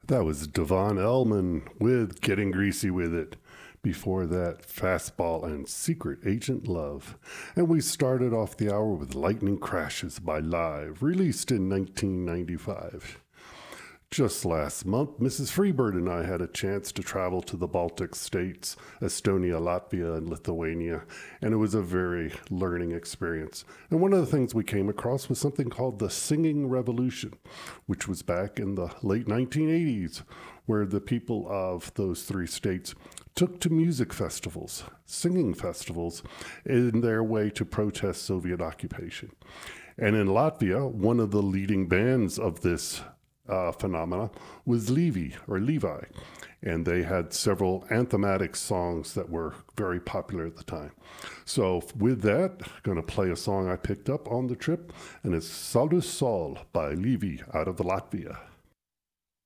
That was Devon Ellman with Getting Greasy With It. Before that, Fastball and Secret Agent Love. And we started off the hour with Lightning Crashes by Live, released in 1995. Just last month, Mrs. Freebird and I had a chance to travel to the Baltic states, Estonia, Latvia, and Lithuania, and it was a very learning experience. And one of the things we came across was something called the Singing Revolution, which was back in the late 1980s, where the people of those three states took to music festivals, singing festivals, in their way to protest Soviet occupation. And in Latvia, one of the leading bands of this phenomena was Levi, and they had several anthematic songs that were very popular at the time. So with that, I'm going to play a song I picked up on the trip, and it's Saldus Sol by Levi out of Latvia.